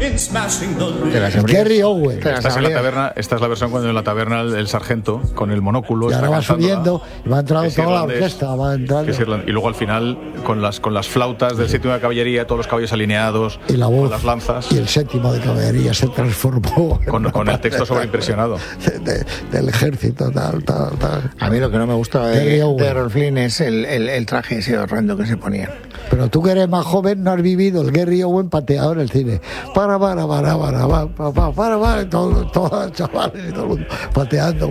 Gary Owen. Esta es la versión cuando en la taberna el sargento con el monóculo. Y ahora va subiendo y va entrando toda la orquesta. Y luego al final con las flautas del séptimo de caballería, todos los caballos alineados, y la voz, con las lanzas. Y el séptimo de caballería se transformó con el texto sobreimpresionado del ejército, tal. A mí lo que no me gusta de Errol Flynn es el traje ese horrendo que se ponían. Pero tú que eres más joven no has vivido el Gary Owen pateado en el cine. Para, todos chavales y todo el mundo pateando.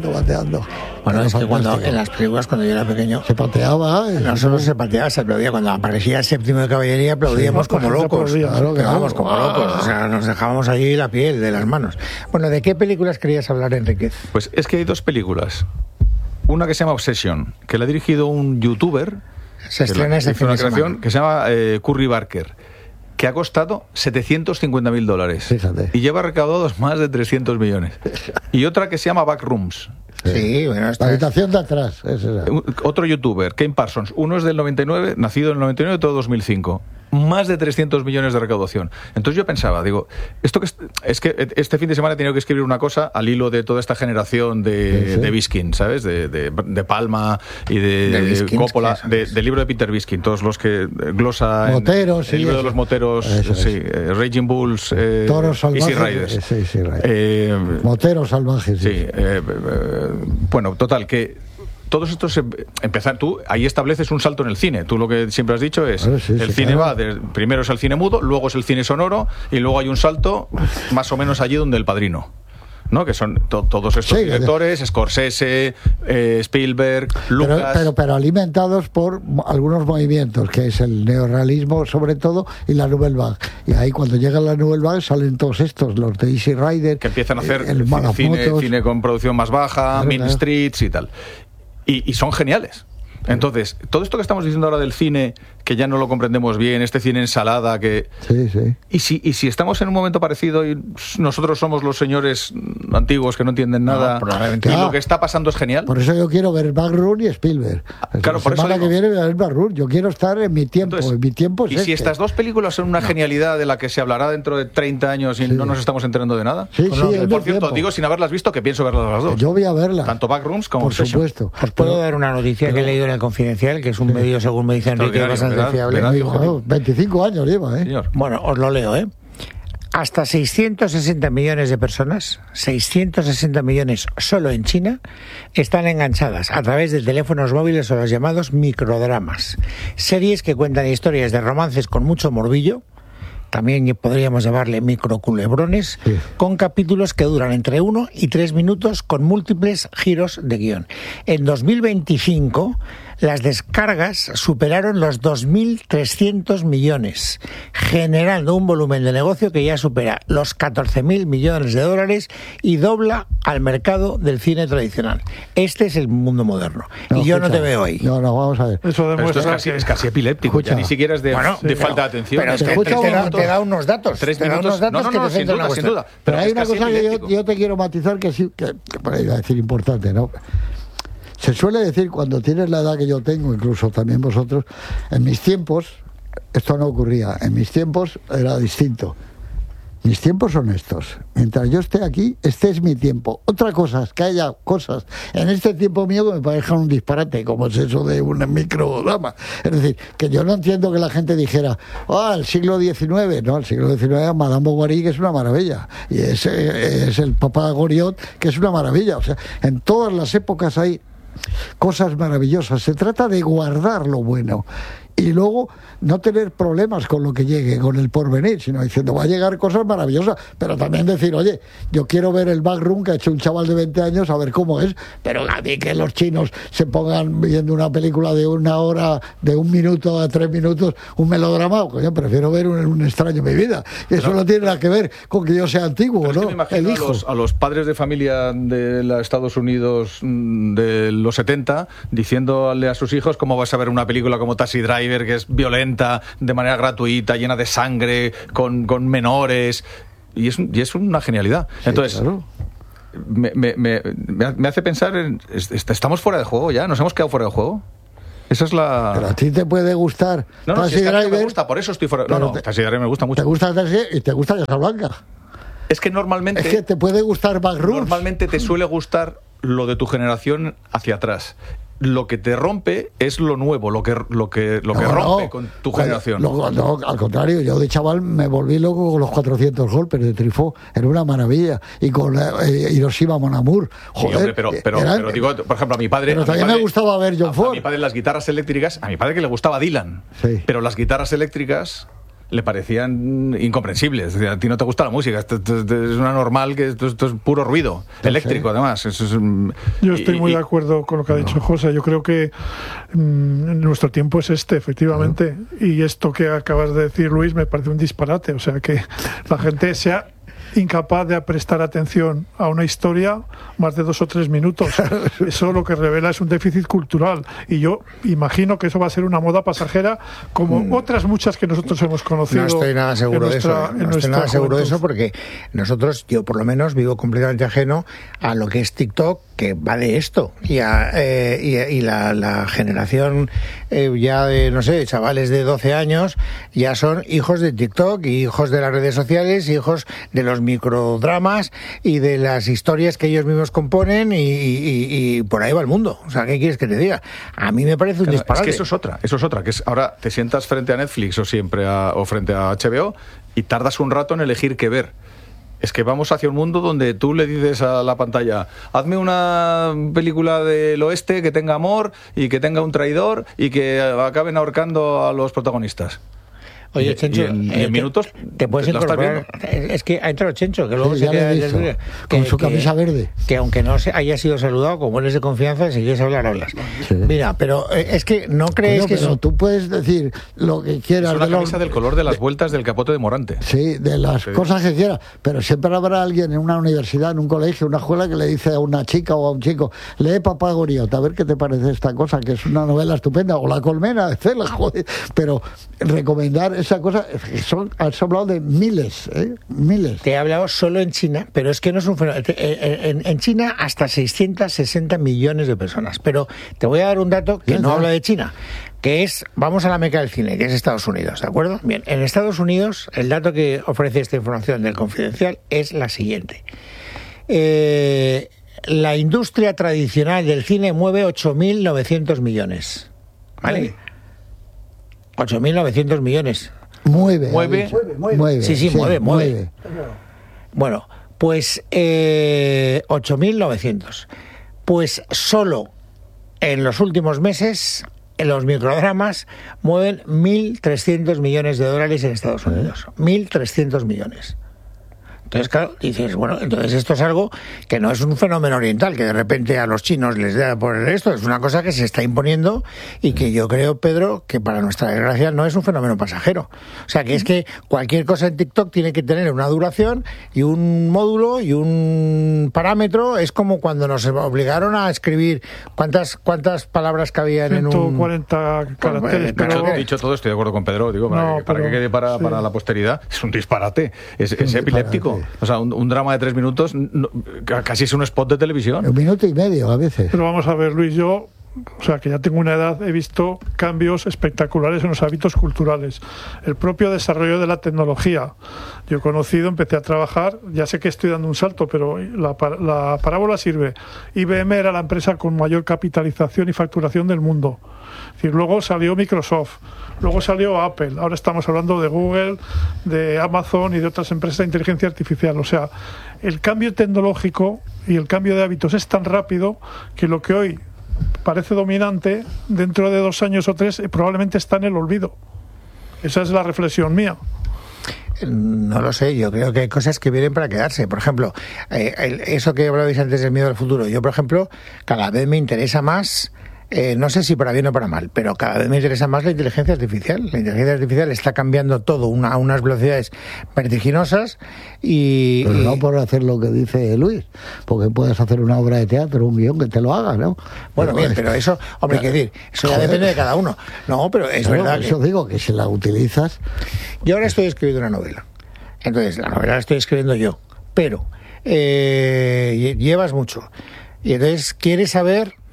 Bueno, es que cuando en las películas, cuando yo era pequeño, se pateaba. No solo se pateaba, se aplaudía. Cuando aparecía el séptimo de caballería, aplaudíamos como locos. Quedábamos como locos. O sea, nos dejábamos allí la piel de las manos. Bueno, ¿de qué películas querías hablar, Enríquez? Pues es que hay dos películas. Una que se llama Obsession, que la ha dirigido un youtuber. Se estrena este fin de semana. Que se llama Curry Barker, que ha costado $750,000. Fíjate. Y lleva recaudados más de 300 millones. Y otra que se llama Backrooms. Sí, bueno, la habitación de atrás. Otro youtuber, Kane Parsons. Uno es del 99, nacido en el 99, todo 2005. Más de 300 millones de recaudación. Entonces yo pensaba, esto que es que este fin de semana he tenido que escribir una cosa al hilo de toda esta generación de Biskin, ¿sabes? De Palma y de Coppola, del libro de Peter Biskin, todos los que glosa moteros, el libro de los moteros, Raging Bulls, Toros Salvajes, Easy Riders. Moteros salvajes. Sí. Bueno, total, que todos estos tú ahí estableces un salto en el cine. Tú lo que siempre has dicho es el cine va primero es el cine mudo, luego es el cine sonoro y luego hay un salto más o menos allí donde El Padrino, ¿no? Que son todos estos directores, Scorsese, Spielberg, Lucas, pero alimentados por algunos movimientos, que es el neorrealismo sobre todo y la Nouvelle Vague. Y ahí cuando llega la Nouvelle Vague salen todos estos, los de Easy Rider, que empiezan a hacer cine con producción más baja, Mean Streets y tal. Y son geniales. Entonces, todo esto que estamos diciendo ahora del cine, que ya no lo comprendemos bien, este cine ensalada que... Sí. Y si estamos en un momento parecido y nosotros somos los señores antiguos que no entienden nada, y lo que está pasando es genial. Por eso yo quiero ver Backrooms y Spielberg. Claro, por eso la semana que viene voy a ver Backrooms. Yo quiero estar en mi tiempo. Entonces, mi tiempo es y si estas dos películas son una genialidad de la que se hablará dentro de 30 años y no nos estamos enterando de nada. Por cierto, digo sin haberlas visto que pienso verlas las dos. Yo voy a verlas. Tanto Backrooms como por supuesto. Os puedo dar una noticia que he leído en El Confidencial, que es un medio, según me dice Enrique, bastante fiable. 25 años lleva, Señor. Bueno, os lo leo, Hasta 660 millones de personas, 660 millones solo en China, están enganchadas a través de teléfonos móviles o los llamados microdramas. Series que cuentan historias de romances con mucho morbillo, también podríamos llamarle microculebrones, con capítulos que duran entre 1 y 3 minutos con múltiples giros de guión. En 2025, las descargas superaron los 2.300 millones, generando un volumen de negocio que ya supera los 14.000 millones de dólares y dobla al mercado del cine tradicional. Este es el mundo moderno. Y yo no te veo ahí. No, vamos a ver. Eso demuestra es casi epiléptico. Ya ni siquiera es de falta de atención. Pero te da unos datos. 3 minutos. No, sin duda. Pero hay una cosa que yo te quiero matizar que sí, que iba a decir importante, ¿no? Se suele decir, cuando tienes la edad que yo tengo, incluso también vosotros, en mis tiempos esto no ocurría. En mis tiempos era distinto. Mis tiempos son estos. Mientras yo esté aquí, este es mi tiempo. Otra cosa es que haya cosas en este tiempo mío que me parezcan un disparate, como es eso de un microdrama. Es decir, que yo no entiendo que la gente dijera, el siglo XIX. No, el siglo XIX, Madame Bovary, que es una maravilla. Y es el Papá Goriot, que es una maravilla. O sea, en todas las épocas hay cosas maravillosas. Se trata de guardar lo bueno y luego no tener problemas con lo que llegue, con el porvenir, sino diciendo, va a llegar cosas maravillosas, pero también decir, oye, yo quiero ver el Backroom que ha hecho un chaval de 20 años, a ver cómo es, pero a mí que los chinos se pongan viendo una película de 1 hora, de 1 minuto a 3 minutos, un melodrama, coño, prefiero ver un extraño en mi vida. Y eso no tiene nada que ver con que yo sea antiguo, ¿no? Es que me imagino a los padres de familia de los Estados Unidos de los 70 diciéndole a sus hijos cómo vas a ver una película como Taxi Driver, que es violenta, de manera gratuita, llena de sangre, con menores, y es una genialidad. Sí, entonces, claro. me hace pensar estamos fuera de juego ya, nos hemos quedado fuera de juego. Esa es la... Pero a ti te puede gustar No, Taxi si es que a mí no Driver. me gusta, por eso estoy fuera... No, Taxi Driver me gusta mucho. Te gusta Taxi y te gusta Casablanca. Es que normalmente... Es que te puede gustar Backrooms. Normalmente te suele gustar lo de tu generación hacia atrás. Lo que te rompe es lo nuevo, lo que rompe con tu generación. No, al contrario, yo de chaval me volví loco con los 400 golpes de Truffaut, era una maravilla, y con Hiroshima Mon Amour. Joder, sí, hombre, pero digo, por ejemplo, a mi padre... Pero también me gustaba ver John Ford. A mi padre las guitarras eléctricas, a mi padre que le gustaba Dylan, sí. Pero las guitarras eléctricas le parecían incomprensibles. Es decir, a ti no te gusta la música, esto es una normal, que esto es puro ruido eléctrico, además. Yo estoy muy de acuerdo con lo que ha dicho José. Yo creo que nuestro tiempo es efectivamente. Y esto que acabas de decir, Luis, me parece un disparate. O sea, que la gente sea incapaz de prestar atención a una historia más de 2 o 3 minutos. Eso lo que revela es un déficit cultural, y yo imagino que eso va a ser una moda pasajera como otras muchas que nosotros hemos conocido. No estoy nada seguro de eso. No estoy nada seguro de eso, porque yo por lo menos vivo completamente ajeno a lo que es TikTok, que va de esto, y la generación ya de, no sé, chavales de 12 años ya son hijos de TikTok y hijos de las redes sociales, hijos de los microdramas y de las historias que ellos mismos componen, y por ahí va el mundo. O sea, ¿qué quieres que te diga? A mí me parece un disparate. Es que eso es otra, que es ahora te sientas frente a Netflix o frente a HBO y tardas un rato en elegir qué ver. Es que vamos hacia un mundo donde tú le dices a la pantalla: hazme una película del oeste que tenga amor y que tenga un traidor y que acaben ahorcando a los protagonistas. Oye, Chencho, en minutos te puedes incorporar. Es que ha entrado Chencho, que luego sí, se queda con su camisa verde. Que aunque no haya sido saludado, como eres de confianza, si quieres hablar, hablas. Sí. Mira, pero es que no crees que eso... Tú puedes decir lo que quieras. Es una camisa del color de las vueltas del capote de Morante. Sí, de las cosas que quieras. Pero siempre habrá alguien en una universidad, en un colegio, en una escuela, que le dice a una chica o a un chico: lee Papá Goriot, a ver qué te parece esta cosa, que es una novela estupenda, o La Colmena de Cela, joder. Pero recomendar esa cosa... Has hablado de miles. Te he hablado solo en China, pero es que no es un fenómeno. En China hasta 660 millones de personas. Pero te voy a dar un dato que no habla de China, que es, vamos a la meca del cine, que es Estados Unidos, ¿de acuerdo? Bien, en Estados Unidos el dato que ofrece esta información del Confidencial es la siguiente. La industria tradicional del cine mueve 8.900 millones. ¿Vale? 8.900 millones. Mueve. Sí, mueve. Bueno, pues 8.900. Pues solo en los últimos meses, en los microdramas mueven 1.300 millones de dólares en Estados Unidos. 1.300 millones. Entonces, claro, dices, bueno, entonces esto es algo que no es un fenómeno oriental, que de repente a los chinos les da por esto, es una cosa que se está imponiendo y que yo creo, Pedro, que para nuestra desgracia no es un fenómeno pasajero. O sea, que es que cualquier cosa en TikTok tiene que tener una duración y un módulo y un parámetro. Es como cuando nos obligaron a escribir cuántas palabras cabían en un... 140 caracteres. Dicho todo, estoy de acuerdo con Pedro, digo, para que quede para la posteridad. Es un disparate, es epiléptico. O sea, un drama de 3 minutos casi es un spot de televisión. 1 minuto y medio a veces. Pero vamos a ver, Luis, yo, o sea, que ya tengo una edad, he visto cambios espectaculares en los hábitos culturales. El propio desarrollo de la tecnología. Yo he conocido, empecé a trabajar, ya sé que estoy dando un salto, pero la parábola sirve. IBM era la empresa con mayor capitalización y facturación del mundo. Es decir, luego salió Microsoft, luego salió Apple, ahora estamos hablando de Google, de Amazon y de otras empresas de inteligencia artificial. O sea, el cambio tecnológico y el cambio de hábitos es tan rápido que lo que hoy parece dominante, dentro de 2 años o 3 probablemente está en el olvido. Esa es la reflexión mía. No lo sé, yo creo que hay cosas que vienen para quedarse. Por ejemplo, eso que hablabais antes del miedo al futuro. Yo, por ejemplo, cada vez me interesa más, no sé si para bien o para mal, pero cada vez me interesa más la inteligencia artificial. La inteligencia artificial está cambiando todo a unas velocidades vertiginosas pero no por hacer lo que dice Luis, porque puedes hacer una obra de teatro, un guión que te lo haga, ¿no? Bueno, bien, pero eso, hombre, hay que decir, eso ya depende de cada uno. No, pero es verdad que... Eso digo, que si la utilizas... Yo ahora estoy escribiendo una novela. Entonces, la novela la estoy escribiendo yo, pero llevas mucho. Y entonces quieres saber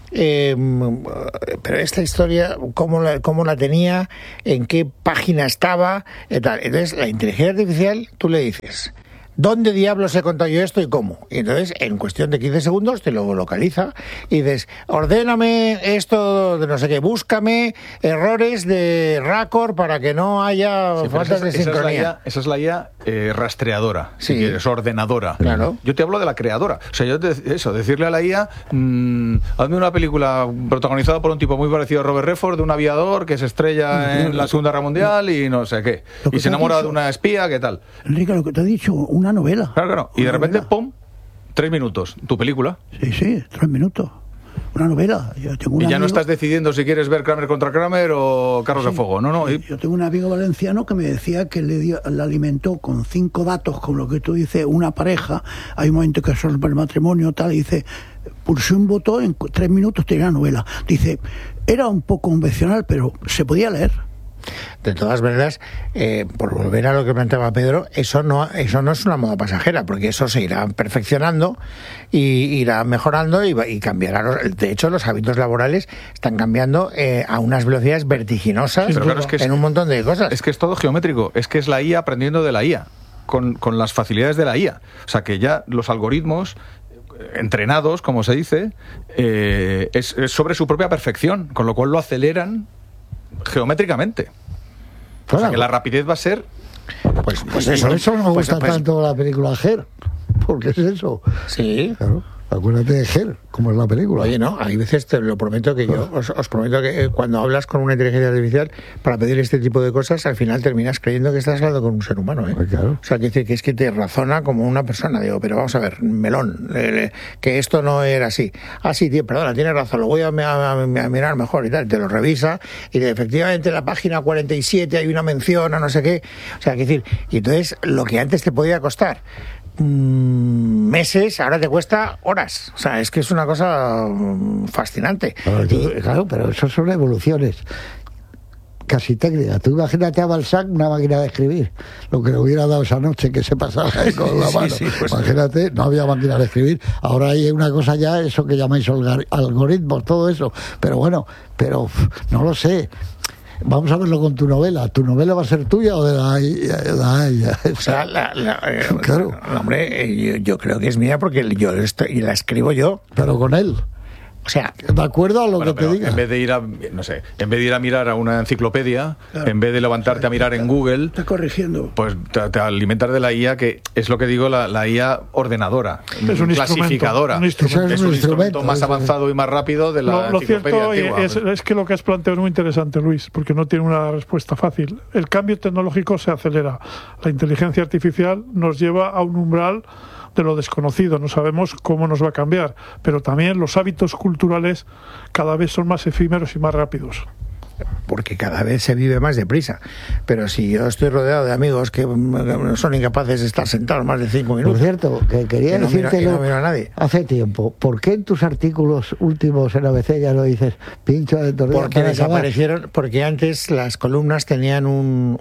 pero esta historia, ¿cómo la tenía? ¿En qué página estaba? Tal. Entonces, la inteligencia artificial, tú le dices, ¿dónde diablos he contado yo esto y cómo? Y entonces, en cuestión de 15 segundos, te lo localiza y dices, ordéname esto de no sé qué, búscame errores de Raccord para que no haya faltas de sincronía. Esa es la IA rastreadora, Sí. si quieres, ordenadora. Claro. Yo te hablo de la creadora. O sea, decirle a la IA, hazme una película protagonizada por un tipo muy parecido a Robert Redford, de un aviador que se estrella en la Segunda Guerra Mundial y no sé qué. Y se enamora de una espía, ¿qué tal? Enrique, lo que te he dicho, una novela. Claro. Y de repente, ¡pum! 3 minutos. Tu película. Sí, 3 minutos. Una novela. Yo tengo un Y ya amigo, no estás decidiendo si quieres ver Kramer contra Kramer o Carros de Fuego. No. Yo tengo un amigo valenciano que me decía que le alimentó con 5 datos, con lo que tú dices, una pareja. Hay un momento que resuelve el matrimonio, tal, y dice, pulsé un botón, en 3 minutos tenía una novela. Dice, era un poco convencional, pero se podía leer. De todas maneras, por volver a lo que planteaba Pedro, eso no es una moda pasajera, porque eso se irá perfeccionando y irá mejorando y cambiará. De hecho, los hábitos laborales están cambiando a unas velocidades vertiginosas, pero claro, es que en un montón de cosas. Es que es todo geométrico. Es que es la IA aprendiendo de la IA, con las facilidades de la IA. O sea, que ya los algoritmos entrenados, como se dice, es sobre su propia perfección, con lo cual lo aceleran geométricamente. O sea, que la rapidez va a ser... Pues Por eso. eso me Pues- gusta tanto la película Her. Porque es eso. Sí. Claro. Acuérdate de Her, como es la película. Oye, no, hay veces te lo prometo que yo os prometo que cuando hablas con una inteligencia artificial para pedir este tipo de cosas, al final terminas creyendo que estás hablando con un ser humano, ¿eh? Claro. O sea, que es que te razona como una persona. Digo, pero vamos a ver, melón, que esto no era así. Ah, sí, tío, perdona, tienes razón, lo voy a mirar mejor y tal. Te lo revisa y efectivamente en la página 47 hay una mención a no sé qué. O sea, que decir, y entonces lo que antes te podía costar meses, ahora te cuesta horas. O sea, es que es una cosa fascinante. Claro, pero eso son evoluciones casi técnicas. Tú imagínate a Balzac una máquina de escribir, lo que le hubiera dado esa noche que se pasaba ahí con la mano. Pues Imagínate, no había máquina de escribir. Ahora hay una cosa ya, eso que llamáis algoritmos, todo eso. Pero bueno, no lo sé. Vamos a verlo con tu novela. ¿Tu novela va a ser tuya o de la ella? O sea, claro. Hombre, yo creo que es mía porque y la escribo yo. Pero con él. O sea, De acuerdo a lo que te pero diga. en vez de ir a mirar a una enciclopedia, Claro. en vez de levantarte a mirar en Google, Está corrigiendo. pues te alimentas de la IA, que es lo que digo, la IA ordenadora, Es un clasificadora. instrumento, Eso Es un instrumento más eso es. avanzado y más rápido de la Lo enciclopedia cierto antigua. es que lo que has planteado es muy interesante, Luis, porque no tiene una respuesta fácil. El cambio tecnológico se acelera. La inteligencia artificial nos lleva a un umbral de lo desconocido. No sabemos cómo nos va a cambiar, pero también los hábitos culturales cada vez son más efímeros y más rápidos. porque cada vez se vive más deprisa. Pero si yo estoy rodeado de amigos que son incapaces de estar sentados más de 5 Por minutos. cierto, que quería Y no miro- decirte y no miro a nadie. hace tiempo. ¿Por qué en tus artículos últimos en ABC ya lo dices pincho de tornillo? Porque desaparecieron, porque antes las columnas tenían un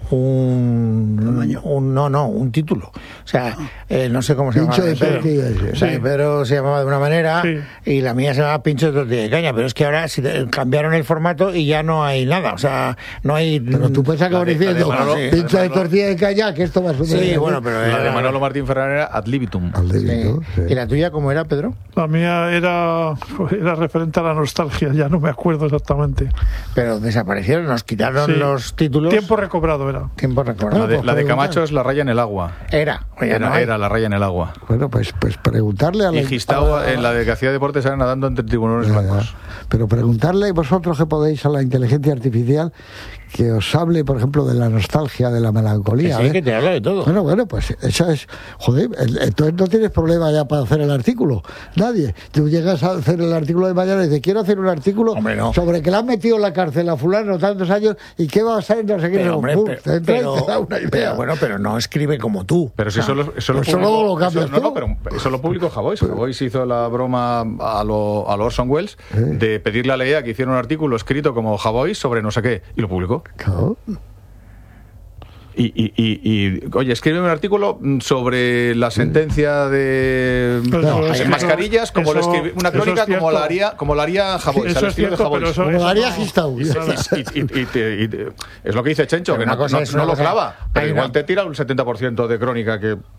título. O sea, no sé cómo se Pincho llamaba. de tortilla, sí. O sea, Pedro se llamaba de una manera Sí. y la mía se llamaba pincho de tortilla de caña. Pero es que ahora cambiaron el formato y ya no hay nada. O sea, no hay. Pero tú puedes acabar La de diciendo Manolo- pincho la de de tortilla de caña, que esto va a suceder. Sí, bueno, pero La de Manolo Martín Ferrer era ad libitum. Al dedito, Sí. sí. ¿Y la tuya cómo era, Pedro? La mía era referente a la nostalgia, ya no me acuerdo exactamente. Pero desaparecieron, nos quitaron Sí. los títulos. Tiempo recobrado era. Tiempo recordado. La de Camacho es La raya en el agua. Era, oye, no hay. Era La raya en el agua. Bueno, pues preguntarle a la... Y Gistau, en la de que hacía deportes, era nadando entre tiburones blancos. Pero preguntarle vosotros que podéis a la inteligencia artificial que os hable, por ejemplo, de la nostalgia, de la melancolía. Sí, que te habla de todo. Bueno, pues esa es... Joder, entonces no tienes problema ya para hacer el artículo. Nadie. Tú llegas a hacer el artículo de mañana y dices, quiero hacer un artículo Hombre, no. sobre que le han metido en la cárcel a fulano tantos años y qué va a ser, no sé qué. Pero, hombre, Pum, pero- te entra y pero- te da una idea. pero bueno, pero no escribe como tú. Pero si O sea, eso lo eso luego lo cambias no, tú. pero eso lo publicó Javois. Javois hizo la broma a lo Orson Welles de pedirle a la IA que hiciera un artículo escrito como Javois sobre no sé qué, y lo publicó. Claro. oye, escríbeme un artículo sobre la sentencia de mascarillas, como una crónica como la haría Javois. Eso es cierto, pero como la haría Gistau. Es lo que dice Chencho, que no lo clava, pero igual te tira un 70% de crónica que...